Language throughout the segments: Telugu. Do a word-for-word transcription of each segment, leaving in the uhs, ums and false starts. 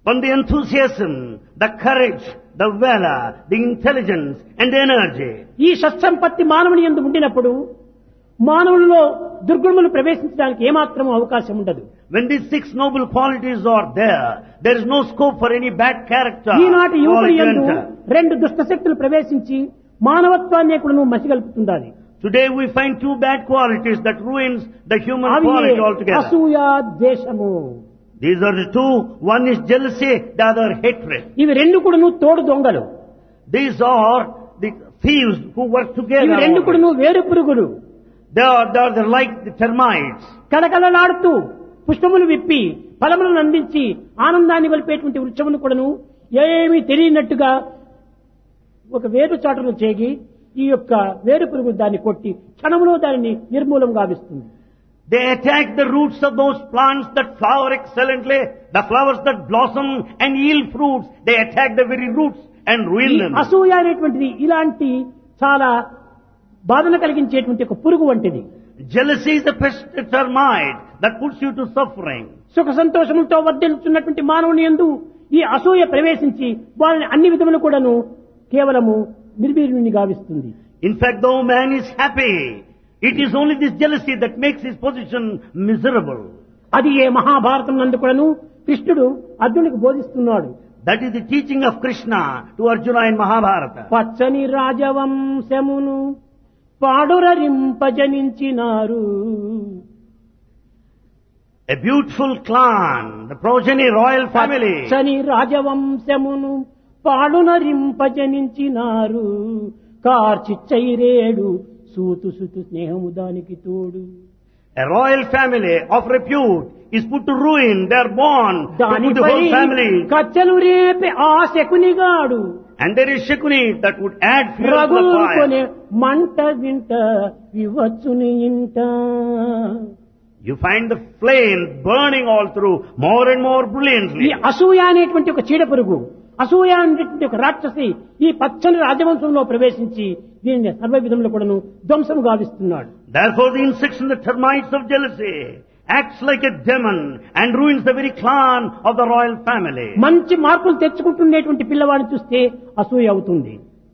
on the enthusiasm, the courage, the valor, the intelligence and the energy. ఈ సత్సంపత్తి మానవుని యందు ఉండినప్పుడు మానవులలో దుర్గుణములు ప్రవేశించడానికి ఏమాత్రం అవకాశం ఉండదు. When these six noble qualities are there, there is no scope for any bad character. ఈనాటి యువకుని quality to యందు enter. రెండు దుష్ట శక్తులు ప్రవేశించి మానవత్వాన్ని కూడా మసిగలుపుతుండాలి. Today we find two bad qualities that ruins the human అవి quality altogether. అసూయ, ద్వేషము. These are the two. One is jealousy, the other hatred. ఇవి రెండు కూడాను తోడు దొంగలు. These are the thieves who work ఇవి together. రెండు కూడాను వేరు పురుగులు. They are, they are they're like the termites. కళకళలాడుతూ పుష్పములు విప్పి ఫలములను అందించి ఆనందాన్ని వలిపేటువంటి వృక్షమును కూడాను ఏమీ తెలియనట్టుగా ఒక వేరు చాటును చేగి ఈ యొక్క వేరు పురుగు దాన్ని కొట్టి క్షణములో దానిని నిర్మూలం గావిస్తుంది. They attack the roots of those plants that flower excellently, the flowers that blossom and yield fruits. They attack the very roots and ruin ఈ them. అసూయ అనేటువంటిది ఇలాంటి చాలా బాధను కలిగించేటువంటి ఒక పురుగు వంటిది. Jealousy is a pest, a termite that puts you to suffering. సుఖ సంతోషములతో వర్ధిల్లుతున్నటువంటి మానవుని యందు ఈ అసూయ ప్రవేశించి వారిని అన్ని విధములు కూడాను కేవలము నిర్వీర్యుని గావిస్తుంది. In fact, though man is happy, it is only this jealousy that makes his position miserable. అది ఏ మహాభారతం నందు కూడాను కృష్ణుడు అర్జునుడికి బోధిస్తున్నాడు. That is the teaching of Krishna to Arjuna in Mahabharata. పచ్చని రాజవంశమును పాడురరింపజనించినారు. A beautiful clan, the progeny royal family. పచ్చని రాజవంశమును పాడునరింపజనించినారు. కార్చిచ్చైరేడు సూతు సుతు స్నేహము దానికి తోడు. A royal family of repute is put to ruin. They are born to put the దానిపై whole family. కచ్చలు రేపే ఆ శకునిగాడు And there is Shakuni that would add fuel to the రగులుకొనే fire. మంట వింట వివచ్చుని ఇంట. You find the flame burning all through more and more ఈ brilliantly. అసూయ అనేటువంటి ఒక చీడ పురుగు, అసూయ అనేటువంటి ఒక రాక్షసి ఈ పచ్చని రాజవంశంలో ప్రవేశించి దీనిని సర్వ విధములు కూడాను ధ్వంసం గావిస్తున్నాడు. Therefore the insects and the termites of jealousy acts like a demon and ruins the very clan of the royal family. మంచి మార్కులు తెచ్చుకుంటున్నటువంటి పిల్లవాడిని చూస్తే అసూయ అవుతుంది.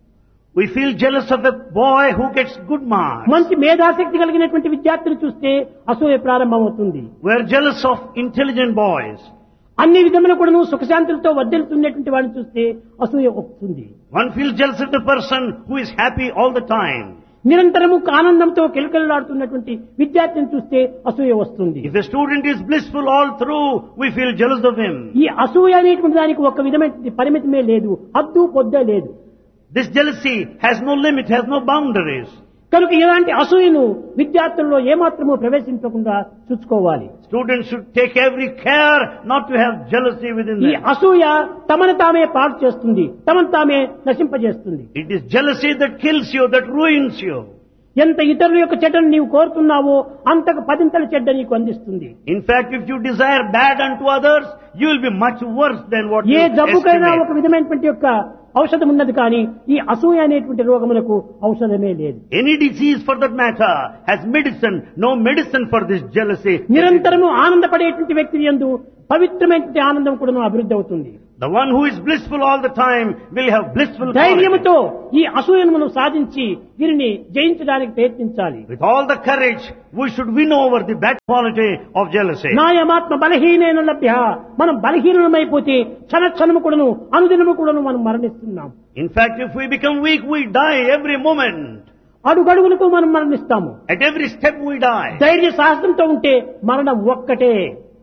We feel jealous of a boy who gets good marks. మంచి మేధాశక్తి కలిగినటువంటి విద్యార్థిని చూస్తే అసూయ ప్రారంభమవుతుంది. We are jealous of intelligent boys. అన్ని విధములు కూడాను సుఖశాంతులతో వర్ధిల్లుతున్నటువంటి వాడిని చూస్తే అసూయ వస్తుంది. One feels jealous of the person who is happy all the time. నిరంతరము ఆనందంతో కిలకిలలాడుతున్నటువంటి విద్యార్థిని చూస్తే అసూయ వస్తుంది. If a student is blissful all through, we feel jealous of him. ఈ అసూయ అనేటువంటి దానికి ఒక విధమైన పరిమితమే లేదు, హద్దు పొద్దే లేదు. This jealousy has no limit, has no boundaries. కనుక ఇలాంటి అసూయను విద్యార్థుల్లో ఏమాత్రమూ ప్రవేశించకుండా చూసుకోవాలి. Students should take every care not to have jealousy within ఈ them. అసూయ తమను తామే పాడు చేస్తుంది, తమను తామే నశింపజేస్తుంది. It is jealousy that kills you, that ruins you. ఎంత ఇతరుల యొక్క చెడ్డను నీవు కోరుతున్నావో అంతకు పదింతల చెడ్డ నీకు అందిస్తుంది. In fact, if you desire bad unto others, you will be much worse than what A you జబ్బుకైనా estimate. ఒక విధమైనటువంటి యొక్క ఔషధం ఉన్నది, కానీ ఈ అసూయ అనేటువంటి రోగములకు ఔషధమే లేదు. Any disease for that matter has medicine, no medicine for this jealousy. నిరంతరము ఆనందపడేటువంటి వ్యక్తి యందు పవిత్రమైనటువంటి ఆనందం కూడా అభివృద్ధి అవుతుంది. The one who is blissful all the time will have blissful quality. ధైర్యముతో ఈ అసూయను మనం సాధించి దీనిని జయించడానికి ప్రయత్నించాలి. With all the courage, we should win over the bad quality of jealousy. నాయమాత్మ బలహీనైన లభ్య. మనం బలహీనమైపోతే క్షణ క్షణము కూడాను అనుదినము కూడాను మనం మరణిస్తున్నాం. In fact, if we become weak, we die every moment. అడుగడుగులకు మనం మరణిస్తాము. At every step we die. ధైర్య సాహసంతో ఉంటే మరణం ఒక్కటే.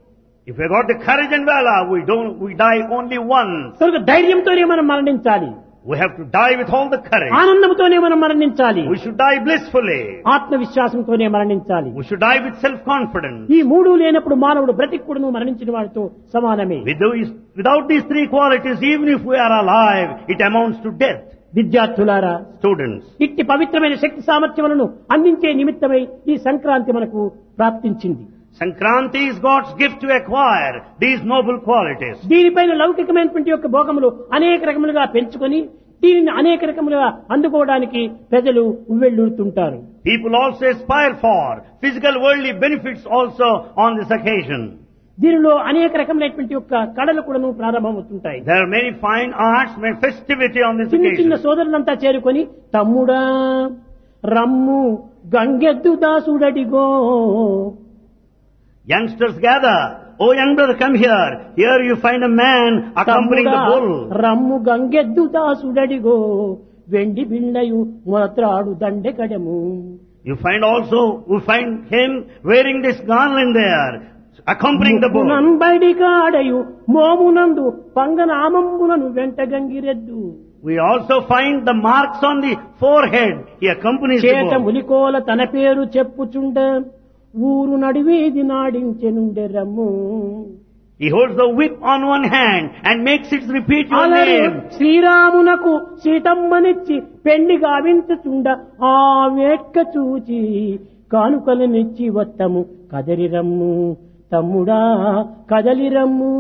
If we got the courage and valor, we don't, we die only once. కనుక ధైర్యంతోనే మనం మరణించాలి. We have to die with all the courage. ఆనందంతోనే మనం మరణించాలి. We should die blissfully. ఆత్మవిశ్వాసంతోనే మరణించాలి. We should die with self-confidence. ఈ మూడు లేనప్పుడు మానవుడు బ్రతికుడును మరణించిన వాడితో సమానమే. With these, without these three qualities, even if we are alive, it amounts to death. విద్యార్థులారా, Students, ఇట్టి పవిత్రమైన శక్తి సామర్థ్యములను అందించే నిమిత్తమై ఈ సంక్రాంతి మనకు ప్రాప్తించింది. Sankranti is God's gift to acquire these noble qualities. దీనిపైన లౌకికమైనటువంటి యొక్క భోగములు అనేక రకములుగా పెంచుకొని దీనిని అనేక రకములుగా అందుకోవడానికి ప్రజలు ఉవ్వెళ్ళూరుతుంటారు. People also aspire for physical worldly benefits also on this occasion. దీనిలో అనేక రకమైనటువంటి యొక్క కళలు కూడాను ప్రారంభమవుతుంటాయి. There are many fine arts, many festivity on this చిన్న చిన్న occasion. సోదరులంతా చేరుకొని తమ్ముడా రమ్ము గంగెద్దు దాసుడడిగో. Youngsters gather. Oh, young brother, come here. Here you find a man accompanying the bull. రమ్ము గంగెద్దు దాసుడడిగో వెండి బిళ్ళయు మొత్రాడు దండెకడము. You find also, you find him wearing this garland there, accompanying the bull. బయడి కాడయు మోమునందు పంగనామంబులను వెంట గంగిరెద్దు. We also find the marks on the forehead. He accompanies the చేత bull. ములికోల తన పేరు చెప్పుచుండ ఊరు నడివేది నాడించెనుండె రమ్ము. He holds the whip on one hand and makes it repeat your అలాగే name. శ్రీరామునకు సీతమ్మనిచ్చి పెండి గావించుచుండ ఆ వేట్క చూచి కానుకలనిచ్చి వత్తము కదలిరమ్ము తమ్ముడా కదలిరమ్ము.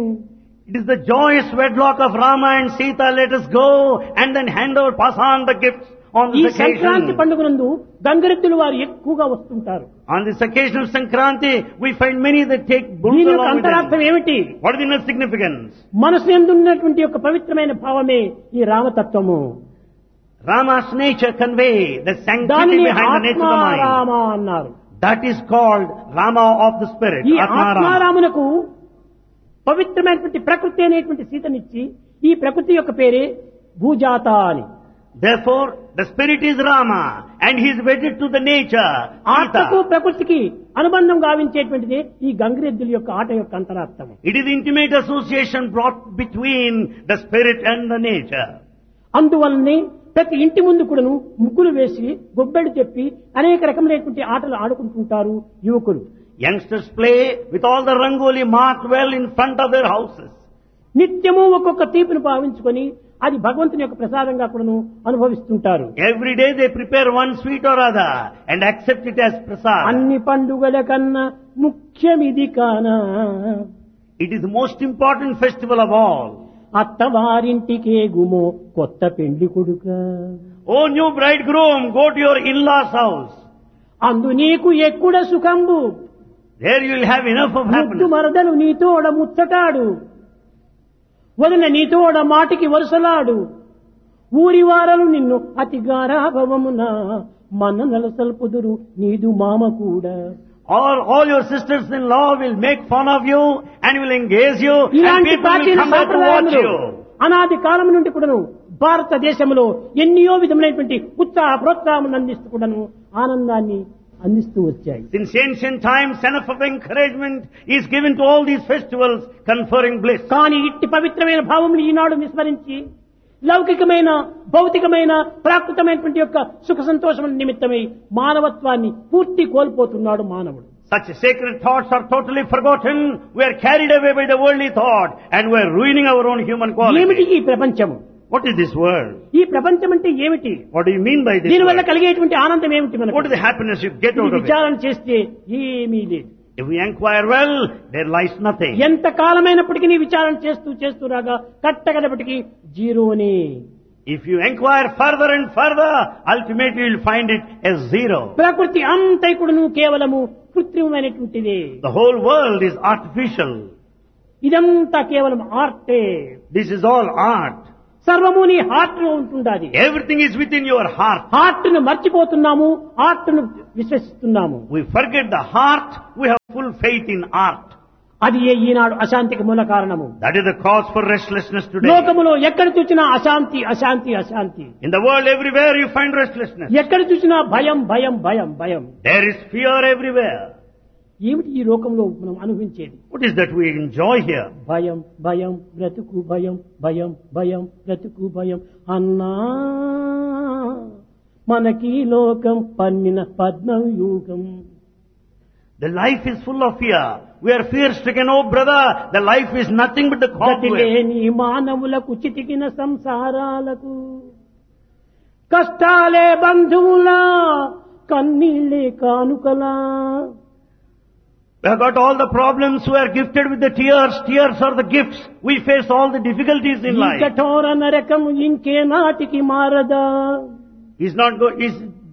It is the joyous wedlock of Rama and Sita. Let us go and then hand over, pass on the gifts on ఈ this సంక్రాంతి occasion. పండుగనందు గంగరెద్దులు వారు ఎక్కువగా వస్తుంటారు. On this occasion of Sankranti, we find many that take bulls దీని యొక్క along with అంతరార్థం them. ఏమిటి? What is the inner significance? మనసు ఎందున్నటువంటి యొక్క పవిత్రమైన భావమే ఈ రామతత్వము. Rama's nature convey the sanctity దానిని behind the nature of the mind. ఆత్మారామ అన్నారు. That is called Rama of the spirit. ఈ Atmarama. ఆత్మారామునకు పవిత్రమైనటువంటి ప్రకృతి అనేటువంటి సీతనిచ్చి ఈ ప్రకృతి యొక్క పేరే భూజాత అని. Therefore, the spirit is Rama and he is wedded to the nature. ఆత్మకు Sita. ప్రకృతికి అనుబంధం గావించేటువంటిది ఈ గంగిరెద్దుల యొక్క ఆట యొక్క అంతరార్థము. It is intimate association brought between the spirit and the nature. అందువల్లనే ప్రతి ఇంటి ముందు కూడాను ముగ్గులు వేసి గొబ్బెడు చెప్పి అనేక రకమైనటువంటి ఆటలు ఆడుకుంటుంటారు యువకులు. Youngsters play with all the rangoli marked well in front of their houses. నిత్యము ఒక్కొక్క తీపిని భావించుకొని అది భగవంతుని యొక్క ప్రసాదంగా కూడాను అనుభవిస్తుంటారు. Every day they prepare one sweet or other and accept it as prasad. అన్ని పండుగల కన్నా ముఖ్యమిది కానా It is the most important festival of all. అత్తవారింటికే గుమో కొత్త పెండ్లి కొడుక. Oh, new bridegroom, go to your in-laws' house. అందు నీకు ఎక్కుడ సుఖంబు There you will have enough of ముద్దు happiness. మరదలు నీతోడ ముచ్చటాడు వదిన నీతోడ మాటికి వరుసలాడు ఊరి వారలు నిన్ను అతి గారాభవమున మన నలసల్పుదురు నీదు మామ కూడా. All, all your sisters-in-law will make fun of you and will engage you and ఇలాంటి people will ప్రాచీన come back to watch సాంప్రదాయములు you. అనాది కాలం నుండి కూడాను భారతదేశంలో ఎన్నో విధమైనటువంటి ఉత్సాహ ప్రోత్సాహం అందిస్తూ కూడాను ఆనందాన్ని అందిస్తూ వచ్చాయి. Since ancient times, enough of encouragement is given to all these festivals conferring bliss. కానీ ఇట్టి పవిత్రమైన భావములు ఈనాడు విస్మరించి లౌకికమైన భౌతికమైన ప్రాకృతమైనటువంటి యొక్క సుఖ సంతోషముల నిమిత్తమై మానవత్వాన్ని పూర్తి కోల్పోతున్నాడు మానవుడు. Such sacred thoughts are totally forgotten. We are carried away by the worldly thought and we are ruining our own human ఏమిటి quality. ఈ ప్రపంచము? What is this world? ఈ ప్రపంచం అంటే ఏమిటి? What do you mean by this దీనివల్ల world? కలిగేటువంటి ఆనందం ఏమిటి మనకు? What is the happiness you get ఇది out of it? విచారణ చేస్తే ఏమీ లేదు. If we inquire well, there lies nothing. ఎంత కాలమైనప్పటికీ విచారణ చేస్తూ చేస్తూ రాగా కట్టగడపటికి జీరోని. If you inquire further and further, ultimately you will find it as zero. ప్రకృతి అంతైకుడును కేవలము కృత్రిమమైనటువంటిది. The whole world is artificial. ఇదంతా కేవలం ఆర్టే. This is all art. సర్వము నీ హార్ట్ లో ఉంటుండాలి. Everything is within your heart. Heart ను మర్చిపోతున్నాము, ఆర్ట్ ను విశ్వసిస్తున్నాము. We forget the heart, we have full faith in art. అది ఏ ఈనాడు అశాంతికి మూల కారణము. That is the cause for restlessness today. లోకములో ఎక్కడ చూసినా అశాంతి అశాంతి అశాంతి. In the world everywhere you find restlessness. ఎక్కడ చూసినా భయం భయం భయం భయం. There is fear everywhere. ఏమిటి ఈ లోకంలో మనం అనుభవించేది? What is that we enjoy here? భయం భయం బ్రతుకు భయం భయం భయం బ్రతుకు భయం అన్నా మనకి లోకం పన్నిన పద్మవ్యూహం. The life is full of fear. We are fear stricken. Oh brother, the life is nothing but the cobweb. గతిలేని మానవులకు చితికిన సంసారాలకు కష్టాలే బంధువులా కన్నీళ్ళే కానుకలా. We have got all the problems. We are gifted with the tears. Tears are the gifts. We face all the difficulties in ఈ life. కఠోర నరకం ఇంకే నాటికి మారదా. Is not go- is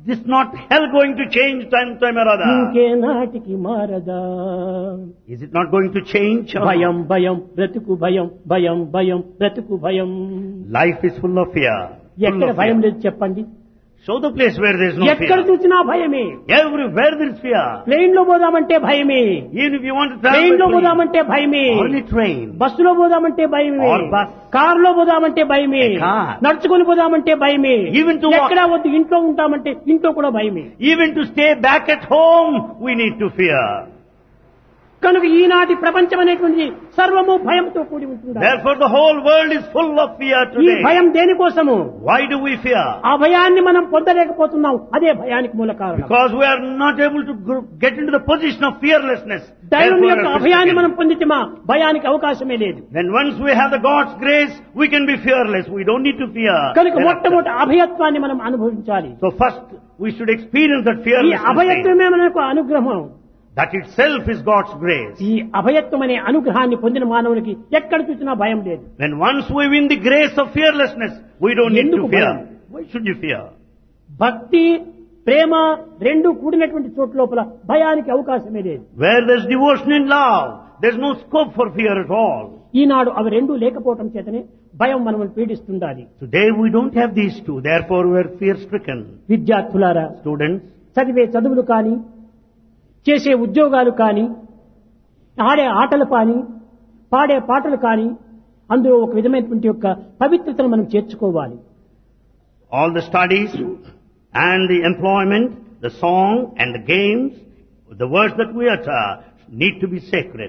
this not hell going to change time time or other? ఇంకే నాటికి మారదా Is it not going to change? భయం భయం బ్రతుకు భయం భయం భయం బ్రతుకు భయం. Life is full of fear. Full ఎక్కడ of భయం fear. లేదు చెప్పండి? Show the place where there is no ఎక్కడ fear. చూసినా భయమే. Everywhere there is fear. Plane లో పోదామంటే భయమే, Even if you want to travel train లో by plane, పోదామంటే భయమే, only train. బస్సులో పోదామంటే భయమే, Or bus. కార్ లో పోదామంటే భయమే, A car. నడుచుకుని పోదామంటే భయమే, Even to walk. ఎక్కడ వద్దు ఇంట్లో ఉంటామంటే ఇంట్లో కూడా భయమే. Even to stay back at home, we need to fear. కనుక ఈనాటి ప్రపంచం అనేటువంటిది సర్వము భయంతో కూడి ఉంటుంది. Therefore the whole world is full of fear ఈ today. భయం దేనికోసము? Why do we fear? ఆ భయాన్ని మనం పొందలేకపోతున్నాం. అదే భయానికి మూల కారణం. Because we are not able to gr- get into the position of fearlessness. దైవం Therefore, యొక్క we are అభయాన్ని మనం stricken. పొందితమా భయానికి అవకాశమే లేదు. Then once we have the God's grace, we can be fearless. We don't need to fear. కనుక Thereafter. మొట్టమొదటి అభయత్వాన్ని మనం అనుభవించాలి. So first we should experience that ఈ fearlessness. అభయత్వమే మనకు అనుగ్రహం. That itself is God's grace. ఈ అభయత్వం అనే అనుగ్రహాన్ని పొందిన మానవునికి ఎక్కడ చూసినా భయం లేదు. When once we win the grace of fearlessness, we don't need to ఎందుకు fear. భయం? Why should you fear? భక్తి ప్రేమ రెండు కూడినటువంటి చోటు లోపల భయానికి అవకాశమే లేదు. Where there's devotion and love, there's no scope for fear at all. ఈనాడు అవి రెండూ లేకపోవటం చేతనే భయం మనల్ని పీడిస్తుండాలి. Today we don't have these two, therefore we are fear stricken. విద్యార్థులారా, Students, చదివే చదువులు కానీ, చేసే ఉద్యోగాలు కానీ, ఆడే ఆటలు కానీ, పాడే పాటలు కానీ, అందులో ఒక విధమైనటువంటి యొక్క పవిత్రతను మనం చేర్చుకోవాలి. all the studies and the employment, the song and the games, the words that we utter need to be sacred.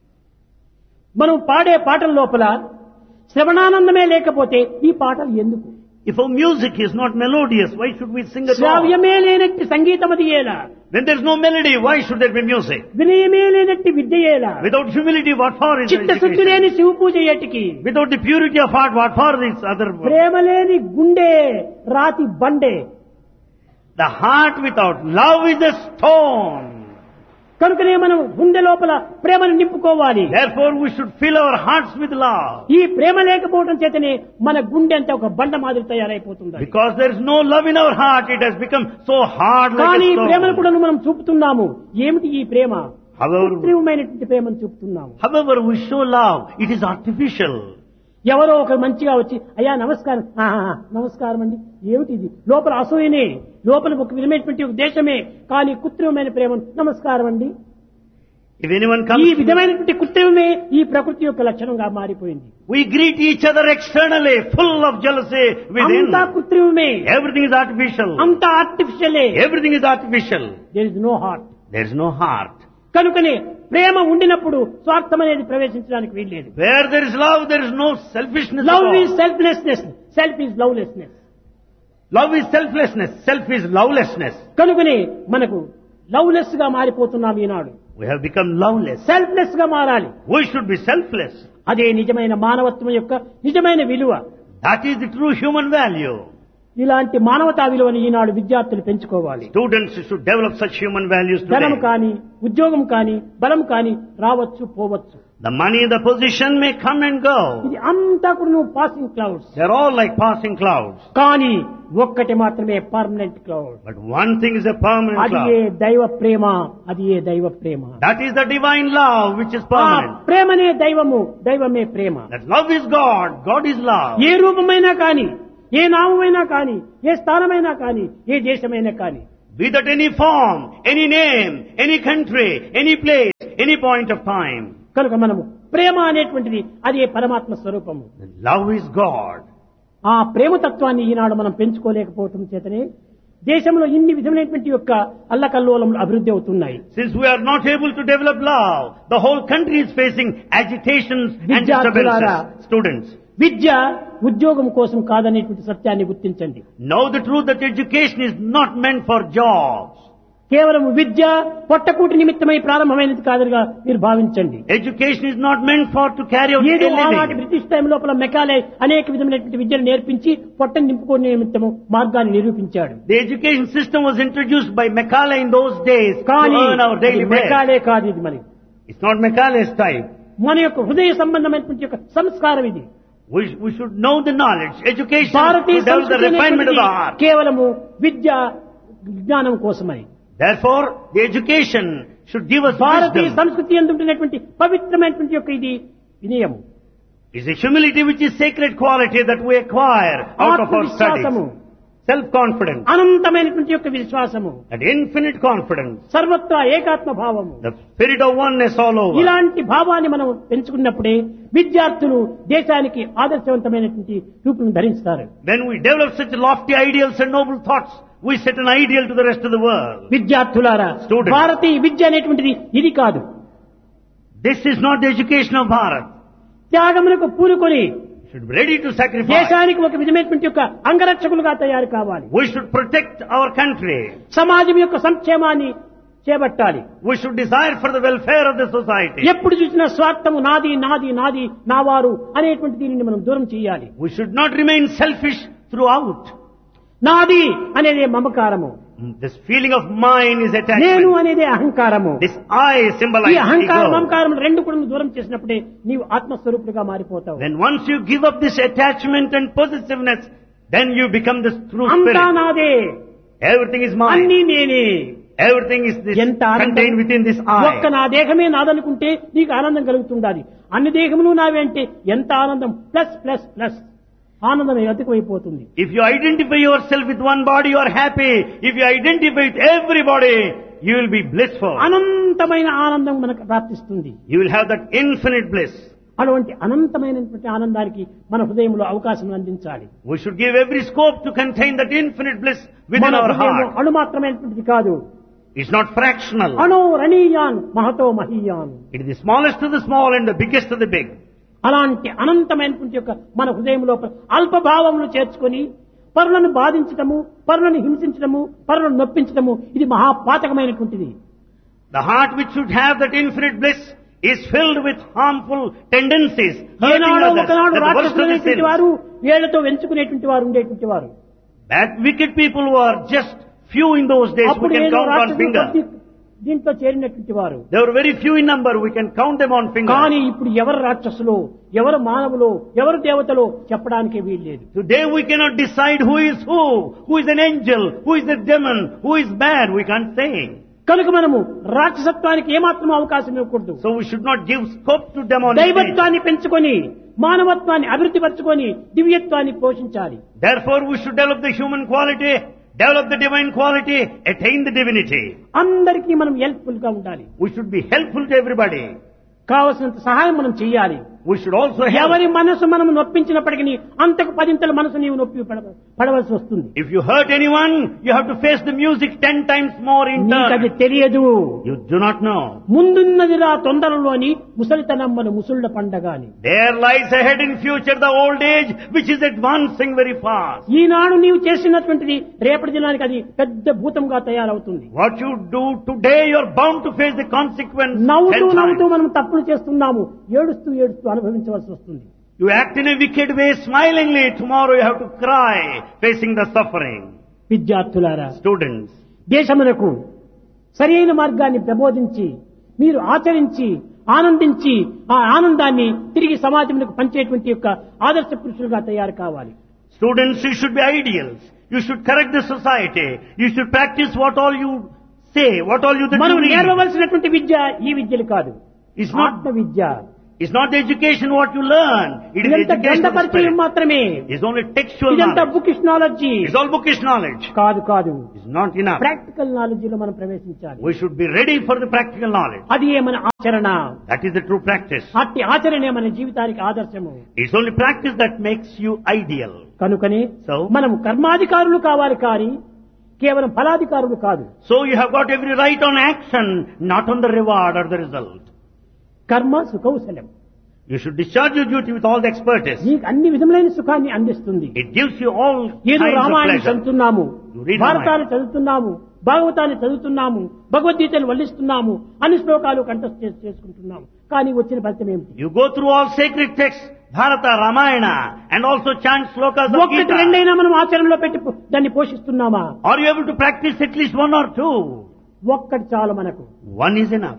మనం పాడే పాటల లోపల శ్రవణానందమే లేకపోతే ఈ పాటలు ఎందుకు? If our music is not melodious, why should we sing at all? శ్రావ్యమే లేనట్టి సంగీతమది ఏలా, When there's no melody, why should there be music? వినయమే లేనట్టి విద్య ఏలా, Without humility, what for is చిత్తశుద్ధి లేని education? శివ పూజ ఏటికి, Without the purity of heart, what for this other? ప్రేమ లేని గుండె రాతి బండే. The heart without love is a stone. కనుకనే మనం గుండె లోపల ప్రేమను నింపుకోవాలి. Therefore, we should fill our hearts with love. ఈ ప్రేమ లేకపోవడం చేతనే మన గుండె అంతా ఒక బండ మాదిరి తయారైపోతుంది. Because there is no love in our heart, it has become so hard like కానీ a ప్రేమను stone. కూడా మనం చూపుతున్నాము. ఏమిటి ఈ ప్రేమ? However, కృత్రిమమైనటువంటి ప్రేమను చూపుతున్నాము. however we show love, it is artificial. ఎవరో ఒకరు మంచిగా వచ్చి అయ్యా నమస్కారం, ఆహా, నమస్కారం అండి, ఏమిటి ఇది? లోపల అసూయనే, లోపల ఒక విధమైనటువంటి ఒక దేశమే, కానీ కృత్రిమమైన ప్రేమ నమస్కారం అండి. If anyone ఈ comes, విధమైనటువంటి కృత్రిమమే ఈ ప్రకృతి యొక్క లక్షణంగా మారిపోయింది. we greet each other externally, full of jealousy within. అంతా కృత్రిమమే, Everything is artificial. అంతా ఆర్టిఫిషియలే. Everything is artificial. There is no heart. There is no heart. కనుకనే ప్రేమ ఉండినప్పుడు స్వార్థం అనేది ప్రవేశించడానికి వీల్లేదు. Where there is love, there is no selfishness. Love at all. Is selflessness, self is lovelessness. Love is selflessness. Self is lovelessness. కనుకనే మనకు లవ్లెస్ గా మారిపోతున్నాం ఈనాడు. We have become loveless. Selfless గా మారాలి. We should be selfless. అదే నిజమైన మానవత్వం యొక్క నిజమైన విలువ. That is the true human value. ఇలాంటి మానవతా విలువని ఈనాడు విద్యార్థులు పెంచుకోవాలి. Students should develop such human values ధనం today. కానీ, ఉద్యోగం కానీ, బలం కానీ రావచ్చు పోవచ్చు. The money, the position may come and go. ఇది అంతా కూడా నువ్వు passing clouds. They're all like passing clouds. కానీ ఒక్కటి మాత్రమే permanent cloud. But one thing is a permanent అది ఏ cloud. దైవ ప్రేమ, అది ఏ దైవ ప్రేమ. That is the divine love which is ఆ permanent. ప్రేమనే దైవము, దైవమే ప్రేమ. That love is God. God is love. ఏ రూపమైనా కానీ, ఏ నామమైనా కానీ, ఏ స్థానమైనా కానీ, ఏ దేశమైనా కానీ, Be that any form, any name, any country, any place, any point of time. కనుక మనము ప్రేమ అనేటువంటిది అదే పరమాత్మ స్వరూపము. Love is God. ఆ ప్రేమతత్వాన్ని ఈనాడు మనం పెంచుకోలేకపోవటం చేతనే దేశంలో ఇన్ని విధమైనటువంటి యొక్క అల్లకల్లోలములు అభివృద్ధి అవుతున్నాయి. Since we are not able to develop love, the whole country is facing agitations and విద్యార్థులారా, disturbances. Students, విద్య ఉద్యోగం కోసం కాదనేటువంటి సత్యాన్ని గుర్తించండి. know the truth that education is not meant for jobs. కేవలం విద్య పొట్టకూటి నిమిత్తమై ప్రారంభమైనది కాదుగా మీరు భావించండి. Education is not meant for to carry out ఏదో a ఆనాటి living. బ్రిటిష్ టైం లోపల మెకాలే అనేక విధమైనటువంటి విద్యను నేర్పించి పొట్టను నింపుకునే నిమిత్తము మార్గాన్ని నిరూపించాడు. The education system was introduced by Macaulay in those days to కానీ earn our daily bread. Macaulay కాదు ఇది. మరి It's not Macaulay's type. మన యొక్క హృదయ సంబంధమైనటువంటి యొక్క సంస్కారం ఇది. We, we should know the knowledge. Education to Bharatiya develop the సంస్కృతి refinement of the అనేటువంటిది heart. కేవలము విద్య జ్ఞానం కోసమని. Therefore, the education should give us Bharatiya wisdom. సంస్కృతి ఎందుంటున్నటువంటి పవిత్రమైనటువంటి యొక్క ఇది వినయము, It's a humility which is sacred quality that we acquire out of our ఆత్మవిశ్వాసము, studies. Self-confidence, అనంతమైనటువంటి యొక్క విశ్వాసము, and infinite confidence, సర్వత్రా ఏకాత్మ భావము. the spirit of oneness all over. ఇలాంటి భావాన్ని మనం పెంచుకున్నప్పుడే విద్యార్థులు దేశానికి ఆదర్శవంతమైనటువంటి రూపం ధరిస్తారు. When we develop such lofty ideals and noble thoughts, we set an ideal to the rest of the world. విద్యార్థులారా, Students. భారతీయ విద్య అనేటువంటిది ఇది కాదు. This is not the education of Bharat. త్యాగములకు పూనుకొని We should be ready to sacrifice. దేశానికి ఒక విధమైనటువంటి యొక్క అంగరక్షకులుగా తయారు కావాలి. We should protect our country. సమాజం యొక్క సంక్షేమాన్ని చేపట్టాలి. We should desire for the welfare of the society. ఎప్పుడు చూసినా స్వార్థము నాది నాది నాది నావారు అనేటువంటి దీనిని మనం దూరం చేయాలి. We should not remain selfish throughout. నాది అనేది మమకారము, This feeling of mine is నేను attachment. అనేది అహంకారము. This I ఈ symbolizes అహంకారం ego. మమకారం రెండు కూడా దూరం చేసినప్పుడే నీవు ఆత్మస్వరూపుడుగా మారిపోతావు. Then once you give up this attachment and possessiveness, then you become this true అంతా spirit. నాదే, Everything is mine. అన్నీ నేనే. Everything is this ఎంత ఆనందం. contained within this ఒక్క I. నా దేహమే నాదనుకుంటే నీకు ఆనందం కలుగుతుండాలి. అన్ని దేహములు నావే అంటే ఎంత ఆనందం, ప్లస్ ప్లస్ ప్లస్ ఆనందం అధికమైపోతుంది. If you identify yourself with one body, you are happy. If you identify with everybody, you will be blissful. అనంతమైన ఆనందం మనకు ప్రాప్తిస్తుంది. You will have that infinite bliss. అటువంటి అనంతమైనటువంటి ఆనందానికి మన హృదయంలో అవకాశం అందించాలి. We should give every scope to contain that infinite bliss within మన our హృదయంలో heart. అణు మాత్రమైనటువంటిది కాదు. It's not fractional. అణో రణీయాన్ Mahato మహీయాన్. It is the smallest of the small and the biggest of the big. అలాంటి అనంతమైనటువంటి యొక్క మన హృదయంలో అల్పభావములు చేర్చుకొని పరులను బాధించటము, పరులను హింసించటము, పరులను నొప్పించటము ఇది మహాపాతకమైనటువంటిది. The heart which should have that infinite bliss is filled with harmful tendencies. Hurting ఏనాడో others. ఒకనాడు That's the worst of the రాక్షసులైనటువంటి sins. వారు ఏళ్లతో వెంచుకునేటువంటి వారు ఉండేటువంటి వారు. That wicked people were just few in those days. We అప్పుడు can ఏదో count on రాక్షసులు finger. కొద్ది దీంట్లో చేరినటువంటి వారు. They were very few in number. We can count them on finger. కానీ ఇప్పుడు ఎవరు రాక్షసులో, ఎవరు మానవులో, ఎవరు దేవతలో చెప్పడానికే వీల్లేదు. Today we cannot decide who is who, who is an angel, who is a demon, who is bad. We can't say. కనుక మనము రాక్షసత్వానికి ఏమాత్రం అవకాశం ఇవ్వకూడదు. So we should not give scope to demonization. దైవత్వాన్ని పెంచుకొని మానవత్వాన్ని అభివృద్ధి పరచుకొని దివ్యత్వాన్ని పోషించాలి. Therefore we should develop the human quality, develop the divine quality, attain the divinity. అందరికీ మనం హెల్ప్ఫుల్ గా ఉండాలి. We should be helpful to everybody. కావలసినంత సహాయం మనం చేయాలి. We should also help. ఎవరి మనసు మనం నొప్పించినప్పటికీ అంతకు పదింతల మనసు నీవు నొప్పి పడ- పడవలసి వస్తుంది. If you hurt anyone, you have to face the music ten times more in నీకది turn. తెలియదు. You do not know. ముందున్నదిరా తొందరలోని ముసలితనమ్మను ముసుళ్ల పండగాని. There lies ahead in future the old age which is advancing very fast. ఈనాడు నీవు చేసినటువంటిది రేపటి దినానికి అది పెద్ద భూతంగా తయారవుతుంది. What you do today, you are bound to face the consequence. నవ్వుతూ ten నవ్వుతూ times. మనం తప్పులు చేస్తున్నాము, ఏడుస్తూ ఏడుస్తూ అనుభవించవలసి వస్తుంది. You act in a wicked way smilingly. Tomorrow you have to cry facing the suffering. విద్యార్థులారా, Students, దేశమునకు సరైన మార్గాన్ని ప్రబోధించి మీరు ఆచరించి ఆనందించి ఆ ఆనందాన్ని తిరిగి సమాజమునకు పంచేటువంటి యొక్క ఆదర్శ పురుషులుగా తయారు కావాలి. students, you should be ideals. You should correct the society. You should practice what all you say, what all you that మనం you read. నేర్వవలసినటువంటి విద్య ఈ విద్యలు కాదు, It's not, ఆత్మ విద్య. it's not the education what you learn. It is ఇదంతా education గ్రంథ of the పరిచయం spirit. మాత్రమే. It's only textual ఇదంతా knowledge. Bookish knowledge It's all bookish knowledge. కాదు కాదు. It's not enough. Practical knowledge లో మనం ప్రవేశించాలి. We should be ready for the practical knowledge. అది ఏ మన ఆచరణ. That is the true practice. అట్టి ఆచరణే మన జీవితానికి ఆదర్శము. It's only practice that makes you ideal. కనుకనే So? మనం కర్మాధికారులు కావాలి కానీ కేవలం ఫలాధికారులు కాదు. So you have got every right on action, not on the reward or the result. కర్మ సుకౌశలం. You should discharge your duty with all the expertise. నీకు అన్ని విధములైన సుఖాన్ని అందిస్తుంది. It gives you all ఏదో kinds of రామాయణం pleasure. చదువుతున్నాము, You read భారతాన్ని చదువుతున్నాము, భాగవతాన్ని చదువుతున్నాము, భగవద్గీతను వల్లిస్తున్నాము, అన్ని శ్లోకాలు కంఠస్థ చేసి చేసుకుంటున్నాము. కానీ వచ్చిన ఫలితం ఏమిటి? You go through all sacred texts, Bharata, Ramayana, and also chant slokas of ఒక్కటి Gita. రెండైనా మనం ఆచరణలో పెట్టి పో- దాన్ని పోషిస్తున్నామా? Are you able to practice at least one or two? ఒక్కటి చాలు మనకు. One is enough.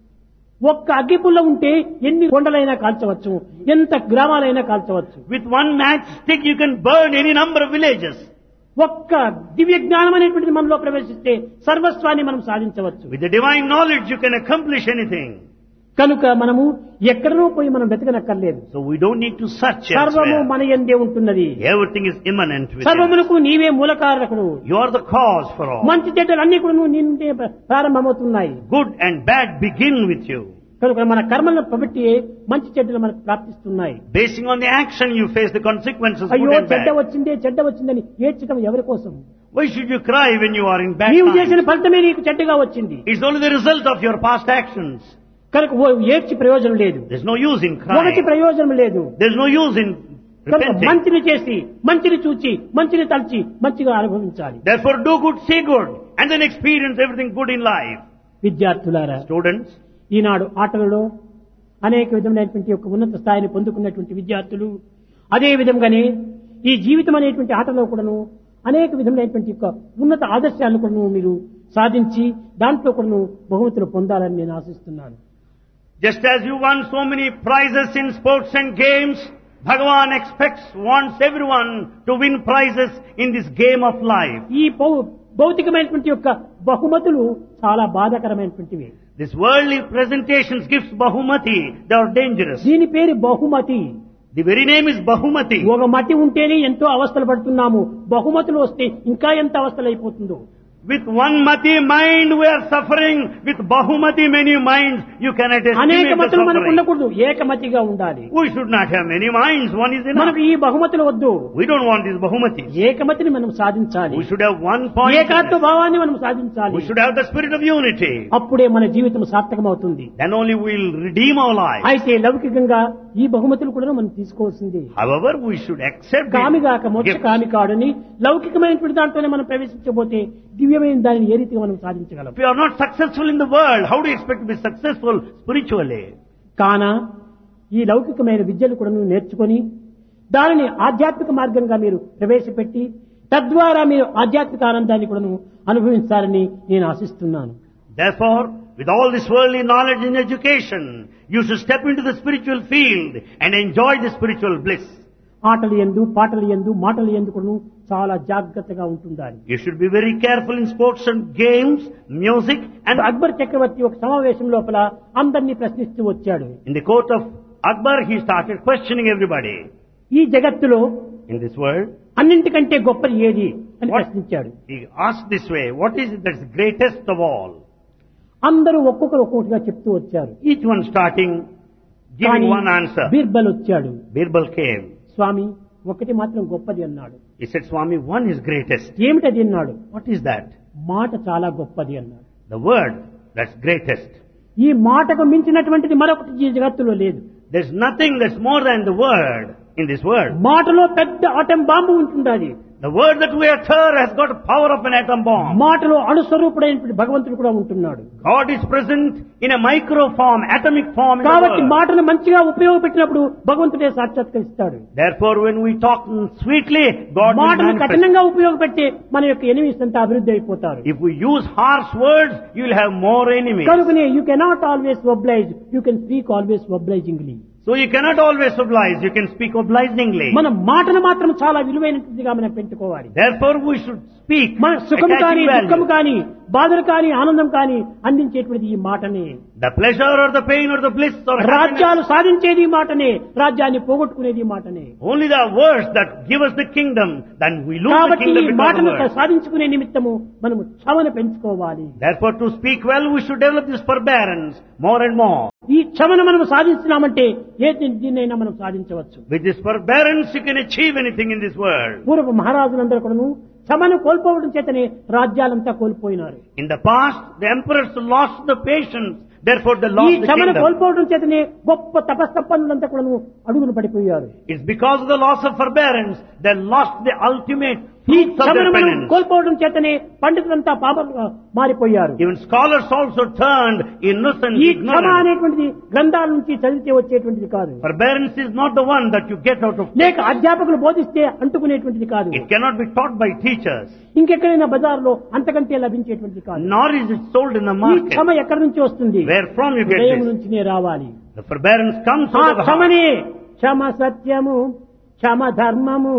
ఒక్క అగ్గిపుల్ల ఉంటే ఎన్ని కొండలైనా కాల్చవచ్చు, ఎంత గ్రామాలైనా కాల్చవచ్చు. With one matchstick you can burn any number of villages. ఒక్క దివ్య జ్ఞానం అనేటువంటిది మనలో ప్రవేశిస్తే సర్వస్వాన్ని మనం సాధించవచ్చు. With the divine knowledge you can accomplish anything. కనుక మనము ఎక్కడనో పోయి మనం వెతకనక్కర్లేదు. So we don't need to search సర్వము elsewhere. మన యందే ఉంటున్నది. Everything is immanent within. సర్వమునకు నీవే మూలకారకుడు. You are the cause for all. మంచి చెడ్డలు అన్ని కూడా నీ నుండే ప్రారంభమవుతున్నాయి. Good and bad begin with you. కనుక మన కర్మలను బట్టి మంచి చెడ్డలు మనకు ప్రాప్తిస్తున్నాయి. Basing on the action you face the consequences, అయ్యో good and చెడ్డ bad. వచ్చిందే చెడ్డ వచ్చిందని ఏడ్చడం ఎవరి కోసం? Why should you cry when you are in bad నీవు చేసిన times? ఫలితమే నీకు చెడ్డగా వచ్చింది. It's only the result of your past actions. కనుక ఓ ఏడ్చి ప్రయోజనం లేదు. There's no use in ఒకటి crying. ప్రయోజనం లేదు. There's no use in కనుక repenting. మంచిని చేసి మంచిని చూచి మంచిని తలచి మంచిగా అనుభవించాలి. Therefore do good, say good, and then experience everything good in life. విద్యార్థులారా, Students, ఈనాడు ఆటలలో అనేక విధమైనటువంటి యొక్క ఉన్నత స్థాయిని పొందుకున్నటువంటి విద్యార్థులు అదే విధంగానే ఈ జీవితం అనేటువంటి ఆటలో కూడాను అనేక విధమైనటువంటి యొక్క ఉన్నత ఆదర్శాలను కూడాను మీరు సాధించి దాంట్లో కూడాను బహుమతులు పొందాలని నేను ఆశిస్తున్నాను. just as you won so many prizes in sports and games, Bhagavan expects, wants everyone to win prizes in this game of life. ఈ భౌ- భౌతికమైనటువంటి యొక్క బహుమతులు చాలా బాధాకరమైనటువంటివి. This worldly presentations, gifts, Bahumati, they are dangerous. దీని పేరు బహుమతి. The very name is Bahumati. ఒక మతి ఉంటేనే ఎంతో అవస్థలు పడుతున్నాము. బహుమతులు వస్తే ఇంకా ఎంత అవస్థలు అయిపోతుందో. With one Mati mind we are suffering, with Bahumati many minds you cannot అనేక estimate the మతులు మనకు suffering. ఉండకూడదు, ఏకమతిగా ఉండాలి. We should not have many minds, one is enough. మనకు ఈ బహుమతులు వద్దు, We don't want these Bahumati. ఏకమతిని మనం సాధించాలి. We should have one point. ఏకాత్మ భావాన్ని మనం సాధించాలి. We should have the spirit of unity. అప్పుడే మన జీవితం సార్థకమవుతుంది. Then only we will redeem our lives. అయితే లౌకికంగా ఈ బహుమతులు కూడా మనం తీసుకోవాల్సింది. However, we should accept కామిగాక these మోక్ష gifts. కామి కాడని లౌకికమైనటువంటి దాంట్లోనే మనం ప్రవేశించబోతే దివ్యమైన దానిని ఏ రీతిగా మనం సాధించగలం? If you are not successful in the world, how do you expect to be successful spiritually? కాన ఈ లౌకికమైన విద్యలు కూడా నువ్వు నేర్చుకొని దానిని ఆధ్యాత్మిక మార్గంగా మీరు ప్రవేశపెట్టి తద్వారా మీరు ఆధ్యాత్మిక ఆనందాన్ని కూడా అనుభవించాలని నేను ఆశిస్తున్నాను. Therefore, with all this worldly knowledge and education, you should step into the spiritual field and enjoy the spiritual bliss. ఆటలు యందు పాటలు యందు మాటలు యందు కూడా చాలా జాగ్రత్తగా ఉంటుండాలి. You should be very careful in sports and games, music, and Akbar చక్రవర్తి ఒక సమావేశం లోపల అందరినీ ప్రశ్నిస్తూ వచ్చాడు. in the court of Akbar, he started questioning everybody. ఈ జగత్తులో In this world, అన్నింటికంటే గొప్పది ఏది అని what, ప్రశ్నించాడు. he asked this way, what is it that's greatest of all? అందరూ ఒక్కొక్కరు ఒక్కొక్కటిగా చెప్తూ వచ్చారు. Each one starting, giving one answer. Birbal వచ్చాడు. Birbal came. స్వామి ఒకటి మాత్రం గొప్పది అన్నాడు. He said, Swami, one is greatest. ఏమిటది అన్నాడు. What is that? మాట చాలా గొప్పది అన్నాడు. The word that's greatest. ఈ మాటకు మించినటువంటిది మరొకటి ఈ జగత్తులో లేదు. There's nothing that's more than the word in this world. మాటలో పెద్ద ఆటం బాంబు ఉంటుండాలి. The word that we utter has got power of an atom bomb. మాటలో అణుస్వరూపుడైనటువంటి భగవంతుడు కూడా ఉంటున్నాడు. God is present in a micro form, atomic form in the కాబట్టి word. మాటను మంచిగా ఉపయోగపెట్టినప్పుడు భగవంతుడే సాక్షాత్కరిస్తాడు. Therefore, when we talk sweetly, God will మాటను manifest. కఠినంగా ఉపయోగపెట్టి మన యొక్క ఎనిమిస్ అంతా అభివృద్ధి అయిపోతారు. If we use harsh words, you will have more enemies. కనుకనే you cannot always oblige, you can speak always obligingly. So you cannot always oblige, you can speak obligingly. మన మాటను మాత్రం చాలా విలువైనదిగా మనం పెట్టుకోవాలి. Therefore, we should speak మన సుఖము కానీ attaching దుఃఖము value. కానీ బాధలు కానీ ఆనందం కానీ అందించేటువంటిది ఈ మాటనే. The pleasure or the pain or the bliss or happiness. రాజ్యాలు సాధించేది ఈ మాటనే, రాజ్యాన్ని పోగొట్టుకునేది ఈ మాటనే. Only the words that give us the kingdom, then we lose the కాబట్టి kingdom ఈ because of మాటను words. సాధించుకునే నిమిత్తము మనము క్షమను పెంచుకోవాలి. Therefore, to speak well, we should develop this forbearance more and more. ఈ క్షమను మనం సాధించినామంటే ఏ దీన్నైనా మనం సాధించవచ్చు. With this forbearance, you can achieve anything in this world. పూర్వ మహారాజులందరూ కూడాను క్షమను కోల్పోవడం చేతనే రాజ్యాలంతా కోల్పోయినారు. In the past, the emperors lost the patience, therefore they ఈ lost the క్షమను kingdom. కోల్పోవడం చేతనే గొప్ప తపస్సంపన్నులంతా కూడాను అడుగులు పడిపోయారు. It's because of the loss of forbearance, they lost the ultimate ఈ fruits of their క్షమను మనం penance. కోల్పోవడం చేతనే పండితులంతా పాపంగా మారిపోయారు. Even scholars also turned innocent, ఈ క్షమ ignorant. అనేటువంటిది గ్రంథాల నుంచి చదివితే వచ్చేటువంటిది కాదు. Forbearance is not the one that you get out of. లేక అధ్యాపకులు బోధిస్తే అంటుకునేటువంటిది కాదు. It cannot be taught by teachers, ఇంకెక్కడైనా బజార్లో అంతకంటే లభించేటువంటిది కాదు. nor is it sold in the ఈ market. క్షమ ఎక్కడి నుంచి వస్తుంది? Where from you get హృదయం this? నుంచినే రావాలి. The forbearance comes ఆ out of the heart. క్షమనే క్షమ సత్యము, క్షమ ధర్మము,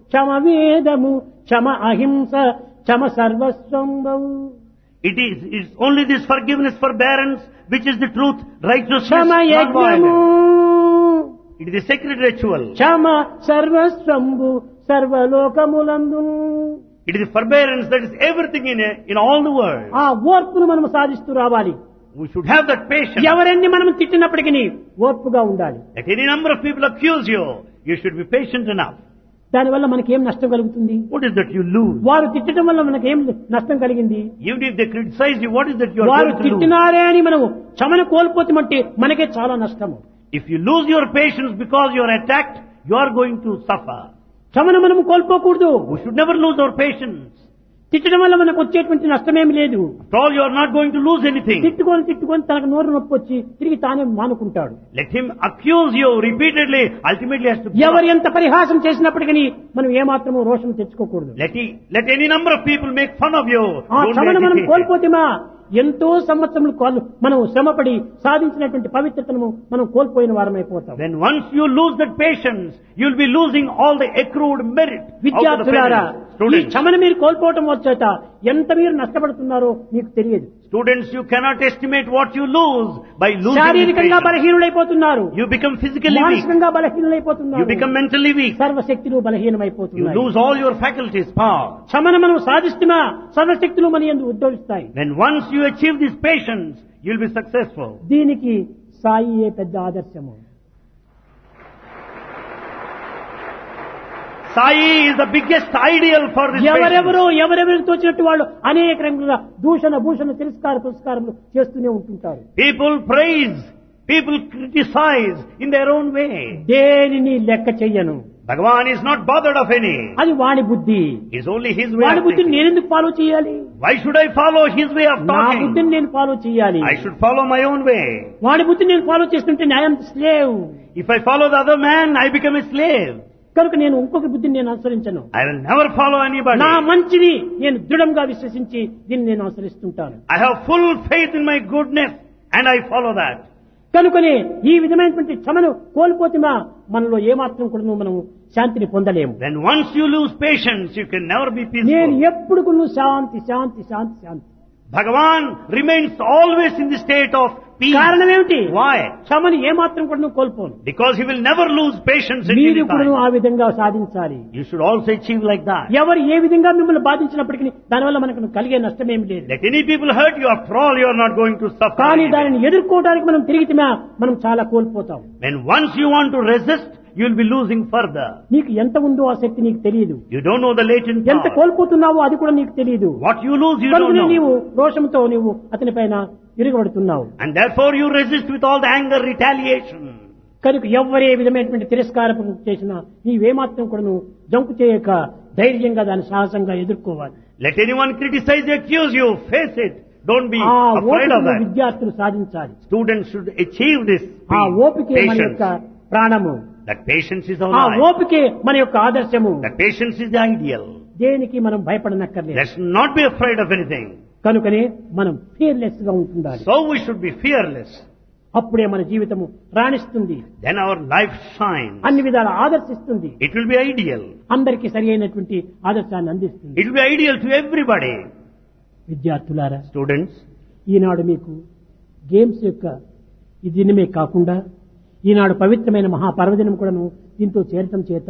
క్షమ వేదము క్షమ అహింస క్షమ సర్వస్వంబౌ. It is it's only this forgiveness, forbearance, which is the truth, righteousness, క్షమ యజ్ఞము non-violence. It is a sacred ritual. Kshama సర్వస్వంబు సర్వలోకములందు. It is a forbearance that is everything in a, in all the world. ఆ ఓర్పును మనం సాధిస్తూ రావాలి. We should have that patience. ఎవరెన్ని మనం తిట్టినప్పటికీ ఓర్పుగా ఉండాలి. Let any number of people accuse you, you should be patient enough. దానివల్ల మనకేం నష్టం కలుగుతుంది? What is that you lose? వారు తిట్టడం వల్ల మనకేం నష్టం కలిగింది? Even if they criticize you, what is that you are వారు going to lose? తిట్టినారే అని మనం క్షమను కోల్పోతామంటే మనకే చాలా నష్టము. If you lose your patience because you are attacked, you are going to suffer. క్షమను మనం కోల్పోకూడదు. We should never lose our patience. తిట్టడం వల్ల మనకు వచ్చేటువంటి నష్టమేమి లేదు. After all, you are not going to lose anything. తిట్టుకొని తిట్టుకొని తనకు నోరు నొప్పి వచ్చి తిరిగి తానే మానుకుంటాడు. Let him accuse you repeatedly, ultimately has to ఎవరు ఎంత పరిహాసం చేసినప్పటికీ మనం ఏమాత్రము రోషం తెచ్చుకోకూడదు. Let, he, let any number of people make fun of you. ఆ Don't క్షమను be మనం agitated. కోల్పోతేమా ఎంతో సంవత్సరములు కోల్- మనం శ్రమపడి సాధించినటువంటి పవిత్రతను మనం కోల్పోయిన వారమైపోతాం. Then once you lose that patience, you will be losing all the accrued merit. out of the విద్యార్థులారా, patience. ఈ Students, క్షమను మీరు కోల్పోవటం వచ్చేట ఎంత మీరు నష్టపడుతున్నారో మీకు తెలియదు. students, you cannot estimate what you lose by losing this శారీరకంగా patience. బలహీనులైపోతున్నారు, You become physically weak. మానసికంగా You బలహీనులైపోతున్నారు, become mentally weak. సర్వశక్తులు You బలహీనమైపోతున్నాయి. lose all your faculties, power. క్షమను మనం సాధిస్తున్నా సర్వశక్తులు మన యందు ఉద్భవిస్తాయి. When once you achieve this patience, you will be successful. దీనికి సాయియే పెద్ద ఆదర్శము. Sai is the biggest ideal for this patience. ఎవరెవరో ఎవరెవరికి తోచినట్టు వాళ్ళు అనేక రంగుల దూషణ భూషణ తిరస్కార పురస్కారములు చేస్తూనే ఉంటుంటారు. People praise, people criticize in their own way. దేనిని లెక్క చెయ్యను. Bhagavan is not bothered of any. అది వాడి బుద్ధి. It's only his way వాడి of బుద్ధిని thinking. నేనెందుకు ఫాలో చేయాలి? Why should I follow his way of నా talking? బుద్ధిని నేను ఫాలో చేయాలి. I should follow my own way. వాడి బుద్ధిని నేను ఫాలో చేస్తుంటే I'm slave. If I follow the other man, I become a slave. కనుక నేను ఇంకొక బుద్ధిని నేను అనుసరించను. I will never follow anybody. నా మంచిని నేను దృఢంగా విశ్వసించి దీన్ని నేను అనుసరిస్తుంటాను. I have full faith in my goodness and I follow that. కనుకనే ఈ విధమైనటువంటి క్షమను కోల్పోతేమా మనలో ఏమాత్రం కూడా మనం శాంతిని పొందలేము. Then once you lose patience, you can never be నేను peaceful. ఎప్పుడు కూడా శాంతి శాంతి శాంతి శాంతి. Bhagavan remains always in the state of peace. కారణం ఏమిటి? Why? క్షమని ఏమాత్రం కూడా నువ్వు కోల్పోను. Because he will never lose patience in మీరు any కూడా time. ఆ విధంగా సాధించాలి. You should also achieve like that. ఎవరు ఏ విధంగా మిమ్మల్ని బాధించినప్పటికీ దానివల్ల మనకు కలిగే నష్టం ఏమి లేదు. Let any people hurt you, after all you are not going to suffer. కానీ anything. దానిని ఎదుర్కోవడానికి మనం తిరిగితేమా మనం చాలా కోల్పోతాం. When once you want to resist, you will be losing further. నీకు ఎంత ఉందో ఆ శక్తి నీకు తెలియదు. You don't know the latent ఎంత power. కోల్పోతున్నావో అది కూడా నీకు తెలియదు. What you lose, you don't కనుక know. నీవు రోషంతో నీవు అతని పైన తిరగబడుతున్నావు. And therefore you resist with all the anger, retaliation. కనుక ఎవరే విధమైనటువంటి తిరస్కారం చేసినా నీవేమాత్రం కూడా నువ్వు జంకు చేయక ధైర్యంగా దాన్ని సాహసంగా ఎదుర్కోవాలి. Let anyone criticize you, accuse you, face it. Don't be ఆ afraid of ఓపికను that. విద్యార్థులు సాధించాలి. Students should achieve this. ఆ ఓపికే మన Patience. యొక్క ప్రాణము. That patience is our ఆ life. ఓపికే మన యొక్క ఆదర్శము. That patience is the ideal. దేనికి మనం భయపడనక్కర్లేదు. Let's not be afraid of anything. కనుకనే మనం ఫియర్లెస్ గా ఉంటుండాలి. So we should be fearless. అప్పుడే మన జీవితము రాణిస్తుంది, Then our life shines. అన్ని విధాల ఆదర్శిస్తుంది, It will be ideal. అందరికీ సరి అయినటువంటి ఆదర్శాన్ని అందిస్తుంది. It will be ideal to everybody. విద్యార్థులారా, Students, ఈనాడు మీకు గేమ్స్ యొక్క ఈ దినమే కాకుండా ఈనాడు పవిత్రమైన మహాపర్వదినం కూడాను దీంతో చేరటం చేత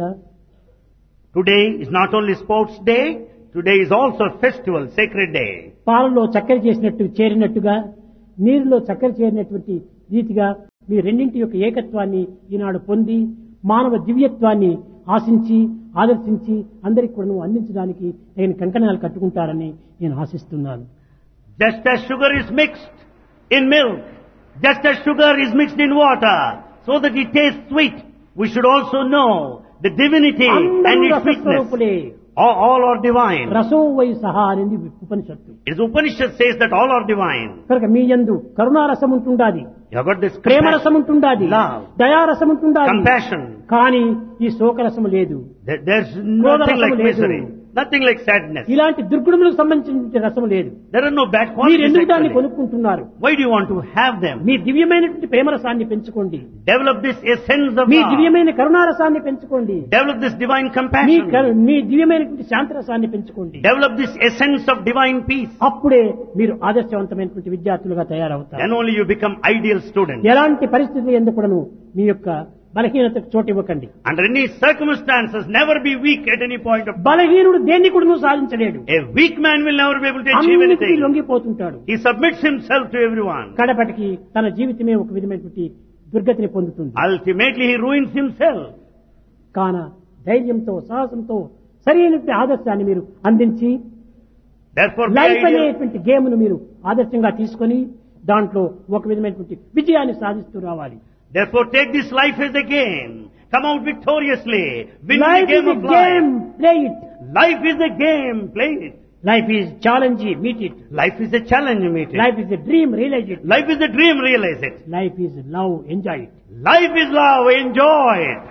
today is not only sports day, today is also a festival, sacred day. పాలలో చక్కెర చేసినట్టు చేరినట్టుగా నీరులో చక్కెర చేరినటువంటి రీతిగా మీ రెండింటి యొక్క ఏకత్వాన్ని ఈనాడు పొంది మానవ దివ్యత్వాన్ని ఆశించి ఆదర్శించి అందరికి కూడా అందించడానికి నేను కంకణాలు కట్టుకుంటారని నేను ఆశిస్తున్నాను. Just as sugar is mixed in milk, just as sugar is mixed in water, so that it tastes sweet, we should also know the divinity and అందరూ its sweetness. రసస్వరూపులే. All, all are divine. రసో why సహా అనేది ఉపనిషత్తు. It is Upanishad says that all are divine. కనుక మీ యందు కరుణారసం ఉంటుండాది, You have got this Prema compassion, రసం ఉంటుండాది, love, దయారసం ఉంటుండాది. compassion. కానీ ఈ శోకరసము లేదు, There- There's క్రోధ nothing రసము like లేదు, misery. Nothing like sadness. ఇలాంటి దుర్గుణములకు సంబంధించిన రసం లేదు. There are no bad మీరు qualities ఎందుకు దాన్ని actually. కొనుక్కుంటున్నారు? Why do you want to have them? మీ దివ్యమైనటువంటి ప్రేమరసాన్ని పెంచుకోండి. Develop this essence of me love. దివ్యమైన కరుణారసాన్ని పెంచుకోండి. Develop this divine me compassion. కరు- మీ దివ్యమైనటువంటి శాంతరసాన్ని పెంచుకోండి. Develop this essence of divine peace. అప్పుడే మీరు ఆదర్శవంతమైనటువంటి విద్యార్థులుగా తయారవుతారు. Then only you become ideal students. ఎలాంటి పరిస్థితి ఎందుకును మీ యొక్క బలహీనతకు చోటు ఇవ్వకండి. Under any circumstances, never be weak at any point of time. బలహీనుడు దేన్ని కూడా సాధించలేడు. A weak man will never be able to achieve అన్నిటికీ anything. లొంగిపోతుంటాడు. He submits himself to everyone. కడపటికి తన జీవితమే ఒక విధమైనటువంటి దుర్గతిని పొందుతుంది. Ultimately, he ruins himself. కాన ధైర్యంతో సాహసంతో సరైనటువంటి ఆదర్శాన్ని మీరు అందించి Therefore, be లైఫ్ ideal. అనేటువంటి గేమ్ ను మీరు ఆదర్శంగా తీసుకొని దాంట్లో ఒక విధమైనటువంటి విజయాన్ని సాధిస్తూ రావాలి. Therefore, take this life as a game. Come out victoriously. Win the life game is of a game, life. Play it. Life is a game. Play it. Life is challenge, meet it. Life is a challenge. Meet it. Life is a dream, realise it. Life is a dream. Realize it. Life is love, enjoy it. Life is love. Enjoy it.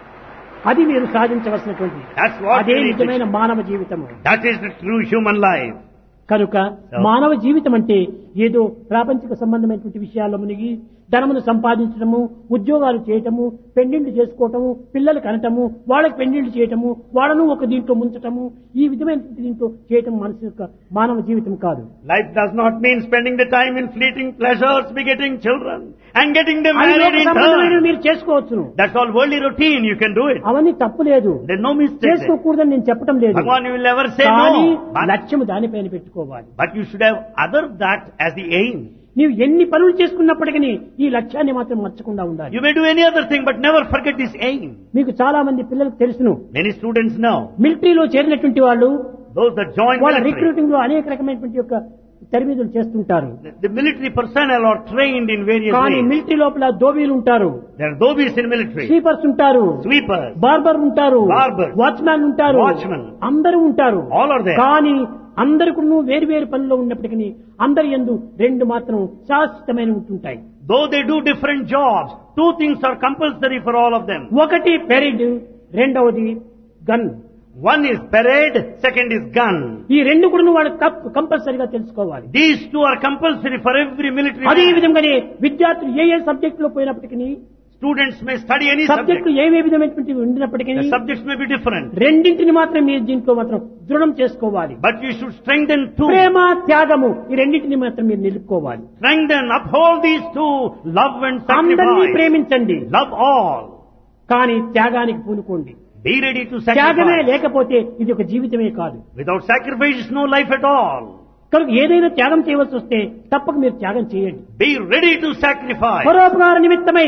అది మీరు సాధించవలసినటువంటి That's what అదే we need to- నిజమైన మానవ జీవితము. That is the true human life. కనుక మానవ జీవితం అంటే ఏదో ప్రాపంచిక సంబంధమైనటువంటి విషయాల్లో మునిగి ధనమును సంపాదించడము, ఉద్యోగాలు చేయటము, పెళ్లిళ్లు చేసుకోవటము, పిల్లలు కనటము, వాళ్ళకి పెళ్లిళ్లు చేయటము, వాళ్ళను ఒక దీంట్లో ముంచటము, ఈ విధమైనటువంటి దీంట్లో చేయటం మనసు యొక్క మానవ జీవితం కాదు. Life does not mean spending the time in fleeting pleasures, begetting children, and getting them అవి married లోక in సంబంధమైనవి turn. మీరు చేసుకోవచ్చును. That's all worldly routine. You can do it. అవన్నీ తప్పు లేదు, There's no mistake there. చేసుకోకూడదని నేను చెప్పడం లేదు. Bhagwan, you will never say కానీ no. But, లక్ష్యము దానిపైన పెట్టుకోవాలి. but you should have other that as the aim. నీవు ఎన్ని పనులు చేసుకున్నప్పటికీ ఈ లక్ష్యాన్ని మాత్రం మర్చకుండా ఉండాలి. You may do any other thing, but never forget this aim. మీకు చాలా మంది పిల్లలకు తెలుసును, Many students know. మిలిటరీలో చేరినటువంటి వాళ్ళు Those that join వాళ్ళ military. రిక్రూటింగ్ లో అనేక రకమైనటువంటి యొక్క తరబీదులు చేస్తుంటారు. The, the military personnel are trained in various కానీ ways. మిలిటరీ లోపల దోబీలు ఉంటారు, There are dhobies in military. Sweepers ఉంటారు, Sweepers. బార్బర్ ఉంటారు, Barber. వాచ్మ్యాన్ ఉంటారు, Watchman. అందరూ ఉంటారు. All are there. కానీ అందరికి వేరు వేరు పనుల్లో ఉన్నప్పటికీ అందరి యందు రెండు మాత్రం శాశ్వతమైన ఉంటుంటాయి. Though they do different jobs, two things are compulsory for all of them. ఒకటి పెరిడ్, రెండవది gun. One is parade, second is gun. ఈ రెండు కూడా వాడు కంపల్సరీగా తెలుసుకోవాలి. These two are compulsory for every military అదే man. విధంగానే విద్యార్థులు ఏ ఏ సబ్జెక్ట్ లో పోయినప్పటికీ, Students may study any subject. సబ్జెక్టులు ఏవే విధమైనటువంటి ఉండినప్పటికీ The subjects may be different. రెండింటిని మాత్రం మీరు దీంట్లో మాత్రం దృఢం చేసుకోవాలి. But you should strengthen two. ప్రేమ, త్యాగము ఈ రెండింటిని మాత్రం మీరు నిలుపుకోవాలి. Strengthen, uphold these two. Love and అందరినీ sacrifice. ప్రేమించండి, Love all. కానీ త్యాగానికి పూనుకోండి. Be ready to త్యాగమే sacrifice. లేకపోతే ఇది ఒక జీవితమే కాదు. Without sacrifice is no life at all. కనుక ఏదైనా త్యాగం చేయవలసి వస్తే తప్పక మీరు త్యాగం చేయండి. Be ready to sacrifice. పరోపకార నిమిత్తమై,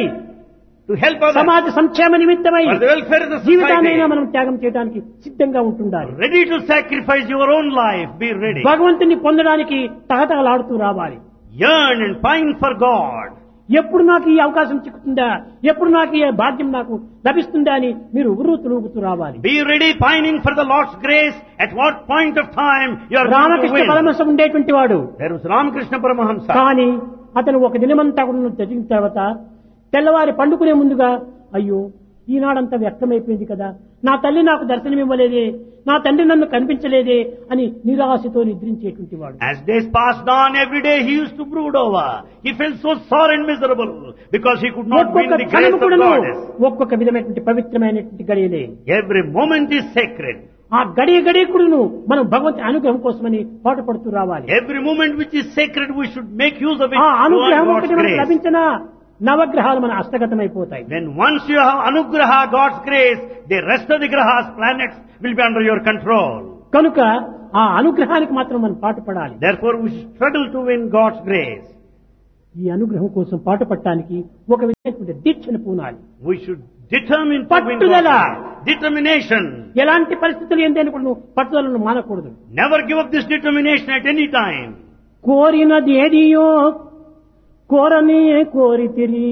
To help others. సమాజ సంక్షేమ నిమిత్తమై For the welfare of the జీవితాన్నైనా society. మనం త్యాగం చేయడానికి సిద్ధంగా ఉంటుండాలి. Ready to sacrifice your own life. Be ready. భగవంతుని పొందడానికి తహతహలాడుతూ రావాలి. Yearn and pine for God. ఎప్పుడు నాకు ఈ అవకాశం చిక్కుతుందా, ఎప్పుడు నాకు ఈ భాగ్యం నాకు లభిస్తుందా అని మీరు ఉరుతులుగుతూ రావాలి. Be ready pining for the Lord's grace. At what point of time you are going to Ramakrishna win. Paramahamsa ఉండేటువంటి వాడు, There was Ramakrishna Paramahamsa. కానీ అతను ఒక దినమంతా కూడా జరిగిన తర్వాత తెల్లవారి పండుకునే ముందుగా అయ్యో ఈనాడంతా వ్యక్తమైపోయింది కదా, నా తల్లి నాకు దర్శనం ఇవ్వలేదే, నా తండ్రి నన్ను కనిపించలేదే అని నిరాశతో నిద్రించేటువంటి వాడు. As days passed on, every day he used to brood over. He felt so sore and miserable because he could not win ఒక్కొక్క the grace క్షణము of కూడాను God. ఒక్కొక్క విధమైనటువంటి పవిత్రమైనటువంటి గడియలే. Every moment is sacred. ఆ గడియ గడియ కూడాను మనం భగవంతుని అనుగ్రహం కోసమని పాటుపడుతూ రావాలి. Every moment which is sacred, we should make use of it ఆ to earn అనుగ్రహం God's ఒకటి మనకు grace. లభించినా నవగ్రహాలు మన హస్తగతమైపోతాయి. Then once you have anugraha, God's grace, the rest of the grahas, planets, will be under your control. కనుక ఆ అనుగ్రహానికి మాత్రం మనం పాటుపడాలి. Therefore, we should struggle to win God's grace. ఈ అనుగ్రహం కోసం పాటుపడటానికి ఒక విధమైనటువంటి దీక్షను పూనాలి. We should determine to win పట్టుదల. God's grace. Determination. ఎలాంటి పరిస్థితులు ఏంటని కూడా నువ్వు పట్టుదలను మానకూడదు. Never give up this determination at any time. కోరినది ఏదియో కోరనే కోరితిరి,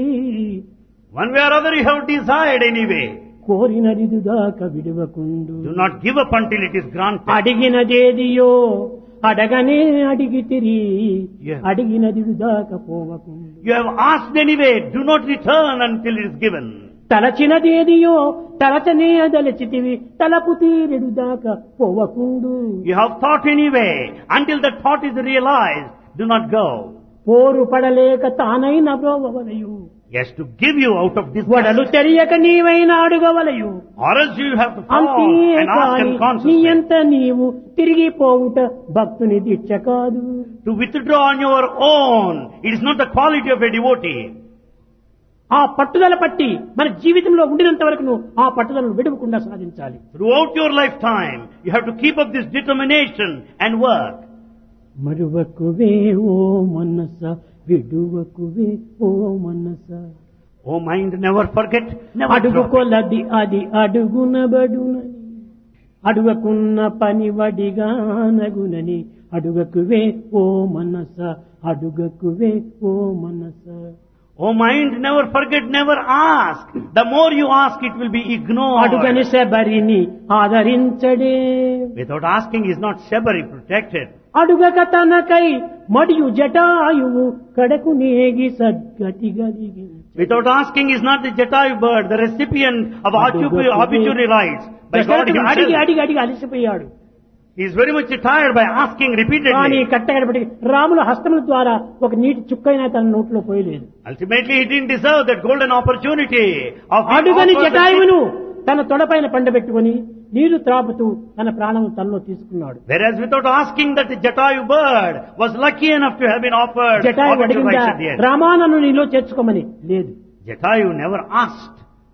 One way or other you have desired anyway. కోరినది దాకా విడువకుండు, Do not give up until it is granted. అడిగినదేదియో అడగనే అడిగితిరి, Yeah. అడిగినది దాకా పోవకుండు. You have asked anyway. Do not return until it is given. తలచినదేదియో తలచనే దలచితివి తలపు తీరెడు దాకా పోవకుండు. You have thought anyway. Until that thought is realized, do not go. పోరు పడలేక తానైన బ్రోవలయు. Yes, to give you out of this. వడలు తెలియక నీవైనా అడుగవలయు. Or else you have to fall and ask అంతేకాని నీ unconsciously. ఎంత నీవు తిరిగిపోవుట భక్తుని దీక్ష కాదు. To withdraw on your own, it is not the quality of a devotee. ఆ పట్టుదల పట్టి మన జీవితంలో ఉండినంత వరకు ఆ పట్టుదలను విడవకుండా సాధించాలి. Throughout your lifetime, you have to keep up this determination and work. మరువకువే ఓ మనస విడువకువే ఓ మనస. Oh mind, never forget, never అడుగు drop it. కొలది అది అడుగునబడునని అడుగకున్న పని వడిగానగునని అడుగకువే ఓ మనస అడుగకువే ఓ మనస. Oh mind, never forget, never ask. The more you ask, it will be ignored. అడుగని శబరిని ఆదరించడే. Without asking is not Shabari protected. అడుగక తనకై మడియు Jatayu కడకు నేగి సద్గతి గదిగి. Without asking is not the Jatayu bird, the recipient of అడుగకువే. obituary rights by God దశరథుడు అడిగి himself. అడిగి అడిగి అలసిపోయాడు. He is very much tired by asking కానీ repeatedly. కట్టగడపటి రాముల హస్తముల ద్వారా ఒక నీటి చుక్కైనా తన నోట్లో పోయలేదు. Ultimately, he didn't deserve that golden opportunity of being అడుగని offered the జటాయువును తన తొడపైన పండబెట్టుకుని నీరు త్రాపుతూ తన ప్రాణం తనలో తీసుకున్నాడు. Whereas without asking that the Jatayu bird was lucky enough to have been offered Jatayu obituary అడిగిందా rights at the end. రామానను నీలో చేర్చుకోమని? లేదు. Jatayu never asked.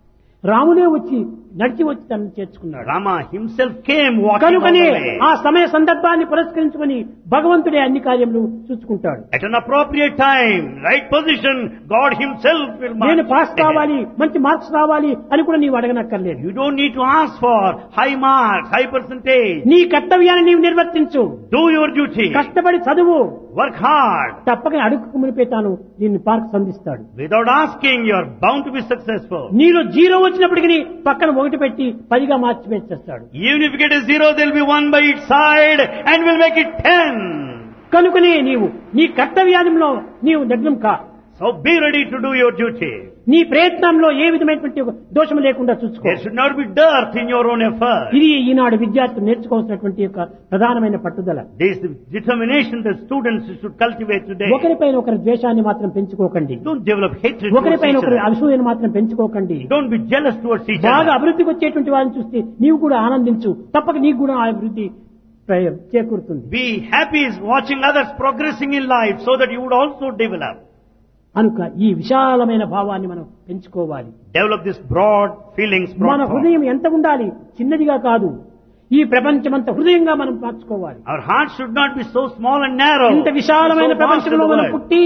రామునే వచ్చి నడిచి వచ్చి తనను చేర్చుకున్నాడు. Rama himself came walking all కనుకనే the way. ఆ సమయ సందర్భాన్ని పురస్కరించుకొని భగవంతుడే అన్ని కార్యములు చూసుకుంటాడు. At an appropriate time, right position, God himself will నేను march పాస్ ahead. కావాలి, మంచి మార్క్స్ రావాలి అని కూడా నీవు అడగనక్కర్లేదు. You don't need to ask for high marks, high percentage. నీ కర్తవ్యాన్ని నీవు నిర్వర్తించు. Do your duty. కష్టపడి చదువు. Work hard. తప్పక అడుగుకు మునిపే తాను దీన్ని park సంధిస్తాడు. Without asking, you are bound to be successful. నీలో జీరో వచ్చినప్పటికీ పక్కన ఒకటి పెట్టి పదిగా మార్చి పెట్టేస్తాడు. Even if you get a zero, there will be one by each side and we'll make it ten. కనుకనే నీవు నీ కర్తవ్యంలో నీవు నిగ్నం కా. So be ready to do your duty. నీ ప్రయత్నంలో ఏ విధమైనటువంటి ఒక దోషం లేకుండా చూసుకో. There should not be dearth in your own effort. ఇది ఈనాడు విద్యార్థులు నేర్చుకోవాల్సినటువంటి యొక్క ప్రధానమైన పట్టుదల. This is the determination that students should cultivate today. ఒకరిపైన ఒకరి ద్వేషాన్ని మాత్రం పెంచుకోకండి. Don't develop hatred towards ఒకరిపైన each ఒకరి other. అసూయను మాత్రం పెంచుకోకండి. Don't be jealous towards each బాగా other. అభివృద్ధికి వచ్చేటువంటి వారిని చూస్తే నీవు కూడా ఆనందించు. తప్పక నీకు కూడా ఆ అభివృద్ధి ప్ర- చేకూరుతుంది. Be happy is watching others progressing in life so that you would also develop. కనుక ఈ విశాలమైన భావాన్ని మనం పెంచుకోవాలి. Develop this broad feelings, మన broad thought. హృదయం ఎంత ఉండాలి? చిన్నదిగా కాదు, ఈ ప్రపంచమంత హృదయంగా మనం మార్చుకోవాలి. Our heart should not be so small and narrow. ఇంత విశాలమైన so vast in ప్రపంచంలో the మనం world. పుట్టి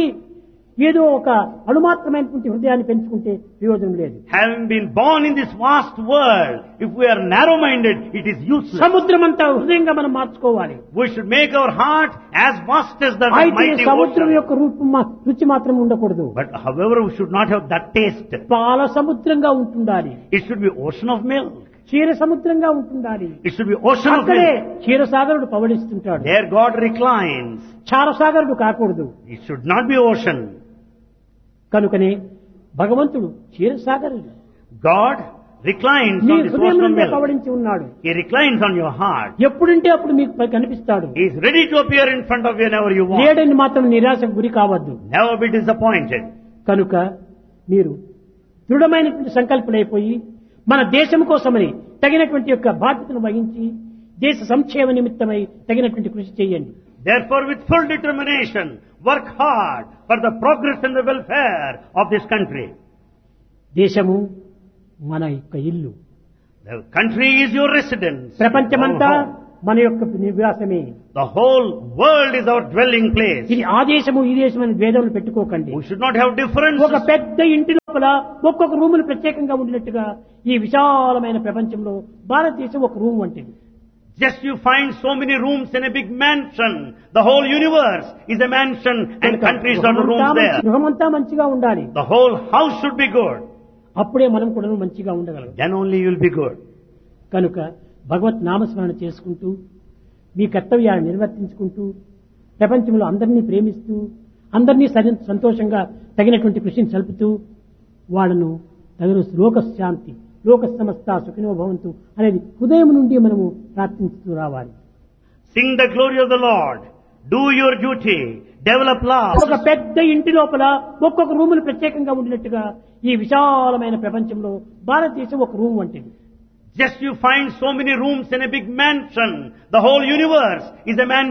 ఏదో ఒక అణుమాత్రమైనటువంటి హృదయాన్ని పెంచుకుంటే ప్రయోజనం లేదు. Having been born in this vast world, if we are narrow-minded, it is useless. సముద్రమంతా హృదయంగా మనం మార్చుకోవాలి. We should make our heart as vast as the అయితే mighty సముద్రం ocean. యొక్క రూపం మా- రుచి మాత్రం ఉండకూడదు. But however, we should not have that taste. పాల సముద్రంగా ఉంటుండాలి. It should be ocean of milk. క్షీర సముద్రంగా ఉంటుండాలి. It should be ocean of అక్కడే milk. క్షీరసాగరుడు పవడిస్తుంటాడు. There God reclines. క్షారసాగరుడు కాకూడదు. It should not be ocean. కనుకనే భగవంతుడు క్షీరసాగరుడు. God reclines నీ on this హృదయం ocean of నుండే milk. పవడించి ఉన్నాడు. He reclines on your heart. ఎప్పుడుంటే అప్పుడు మీకు పై కనిపిస్తాడు. He is ready to appear in front of you whenever you want. లేడని మాత్రం నిరాశకు గురి కావద్దు. Never be disappointed. కనుక మీరు దృఢమైనటువంటి సంకల్పమైపోయి మన దేశం కోసమని తగినటువంటి యొక్క బాధ్యతను వహించి దేశ సంక్షేమ నిమిత్తమై తగినటువంటి కృషి చేయండి. Therefore, with full determination, work hard for the progress and the welfare of this country. దేశము మన యొక్క ఇల్లు. The country is your residence. ప్రపంచమంతా Our home. మన యొక్క నివాసమే. The whole world is our dwelling place. ఇది ఆ దేశము ఈ దేశం అని భేదములు పెట్టుకోకండి. We should not have differences. ఒక పెద్ద ఇంటి లోపల ఒక్కొక్క రూములు ప్రత్యేకంగా ఉండినట్టుగా ఈ విశాలమైన ప్రపంచంలో భారతదేశం ఒక రూమ్ వంటిది. Just you find so many rooms in a big mansion. The whole universe is a mansion and countries are the rooms there. గృహమంతా మంచిగా ఉండాలి. The whole house should be good. అప్పుడే మనం కూడా మంచిగా ఉండగలం. Then only you will be good. కనుక భగవత్ నామస్మరణ చేసుకుంటూ మీ కర్తవ్యాన్ని నిర్వర్తించుకుంటూ ప్రపంచంలో అందరినీ ప్రేమిస్తూ అందరినీ సరి- సంతోషంగా తగినటువంటి కృషిని సలుపుతూ వాళ్ళను తదను లోక శాంతి లోక సమస్త సుఖినో భవంతు అనేది హృదయం నుండి మనము ప్రార్థిస్తూ రావాలి. Sing the glory of the Lord. Do your duty. Develop love. ఒక పెద్ద ఇంటి లోపల ఒక్కొక్క రూములు ప్రత్యేకంగా ఉండినట్టుగా ఈ విశాలమైన ప్రపంచంలో భారతదేశం ఒక రూమ్ వంటిది. Just you find so many rooms in a big mansion. The whole universe is a mansion.